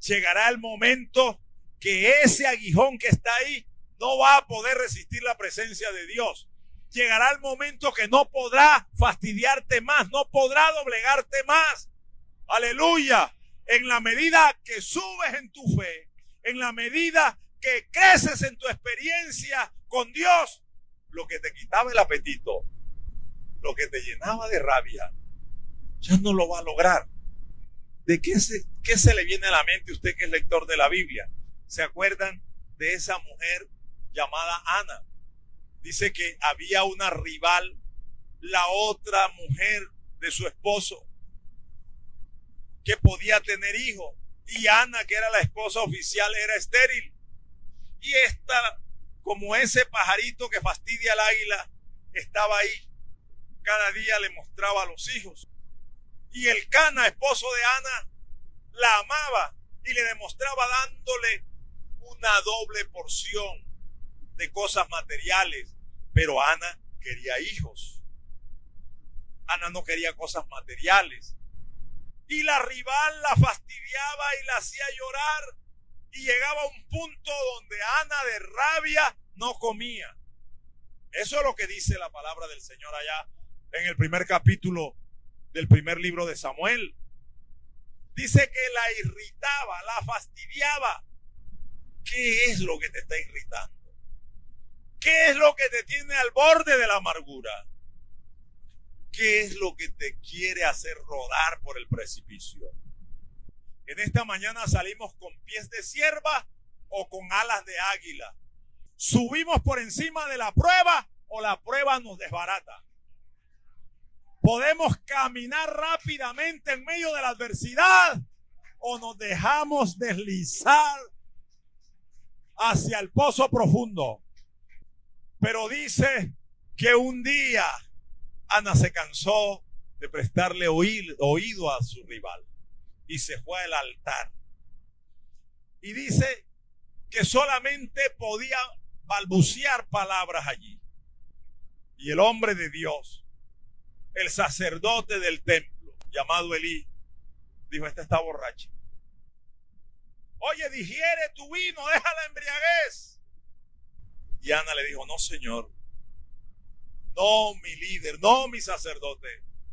Llegará el momento que ese aguijón que está ahí no va a poder resistir la presencia de Dios. Llegará el momento que no podrá fastidiarte más, no podrá doblegarte más. Aleluya. En la medida que subes en tu fe, en la medida que creces en tu experiencia con Dios, lo que te quitaba el apetito, lo que te llenaba de rabia, ya no lo va a lograr. ¿De qué se le viene a la mente usted que es lector de la Biblia? ¿Se acuerdan de esa mujer llamada Ana? Dice que había una rival, la otra mujer de su esposo, que podía tener hijos. Y Ana, que era la esposa oficial, era estéril. Y esta, como ese pajarito que fastidia al águila, estaba ahí. Cada día le mostraba a los hijos. Y el Cana, esposo de Ana, la amaba y le demostraba dándole una doble porción de cosas materiales. Pero Ana quería hijos. Ana no quería cosas materiales. Y la rival la fastidiaba y la hacía llorar. Y llegaba a un punto donde Ana de rabia no comía. Eso es lo que dice la palabra del Señor allá en el primer capítulo del primer libro de Samuel. Dice que la irritaba, la fastidiaba. ¿Qué es lo que te está irritando? ¿Qué es lo que te tiene al borde de la amargura? ¿Qué es lo que te quiere hacer rodar por el precipicio? En esta mañana salimos con pies de cierva o con alas de águila. ¿Subimos por encima de la prueba o la prueba nos desbarata? ¿Podemos caminar rápidamente en medio de la adversidad o nos dejamos deslizar hacia el pozo profundo? Pero dice que un día Ana se cansó de prestarle oído a su rival y se fue al altar. Y dice que solamente podía balbucear palabras allí. Y el hombre de Dios, el sacerdote del templo, llamado Elí, dijo: esta está borracha. Oye, digiere tu vino, deja la embriaguez. Y Ana le dijo: no, Señor, no, mi líder, no, mi sacerdote,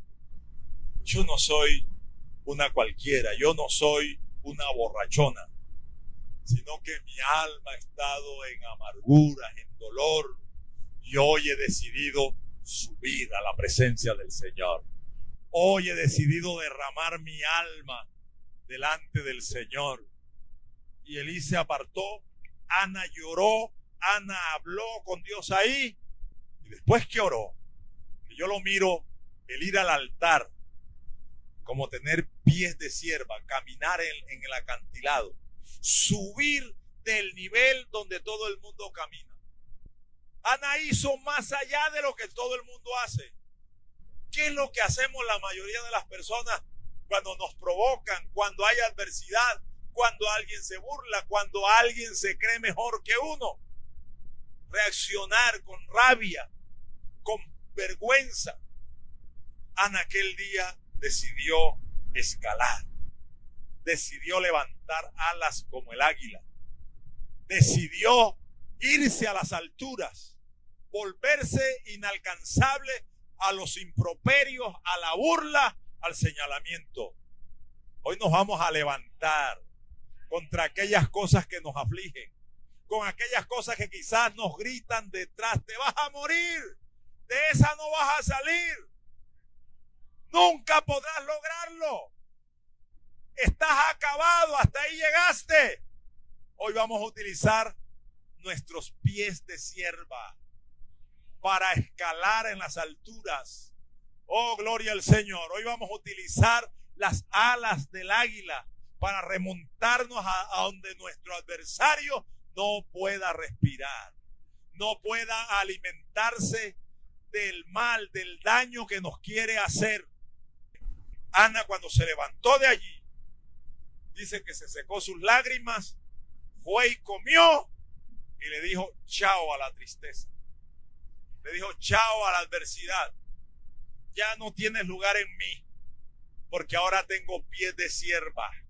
yo no soy una cualquiera, yo no soy una borrachona, sino que mi alma ha estado en amargura, en dolor, y hoy he decidido subir a la presencia del Señor. Hoy he decidido derramar mi alma delante del Señor. Y Elí se apartó, Ana lloró, Ana habló con Dios ahí, y después que oró, que yo lo miro, el ir al altar, como tener pies de cierva, caminar en el acantilado, subir del nivel donde todo el mundo camina. Ana hizo más allá de lo que todo el mundo hace. ¿Qué es lo que hacemos la mayoría de las personas cuando nos provocan, cuando hay adversidad, cuando alguien se burla, cuando alguien se cree mejor que uno? Reaccionar con rabia, con vergüenza. Ana aquel día decidió escalar, decidió levantar alas como el águila, decidió irse a las alturas, volverse inalcanzable a los improperios, a la burla, al señalamiento. Hoy nos vamos a levantar contra aquellas cosas que nos afligen, con aquellas cosas que quizás nos gritan detrás: te vas a morir, de esa no vas a salir, nunca podrás lograrlo, estás acabado, hasta ahí llegaste. Hoy vamos a utilizar nuestros pies de cierva para escalar en las alturas. Oh, gloria al Señor. Hoy vamos a utilizar las alas del águila para remontarnos a donde nuestro adversario no pueda respirar, no pueda alimentarse del mal, del daño que nos quiere hacer. Ana, cuando se levantó de allí, dice que se secó sus lágrimas, fue y comió y le dijo chao a la tristeza, le dijo chao a la adversidad. Ya no tienes lugar en mí, porque ahora tengo pies de cierva.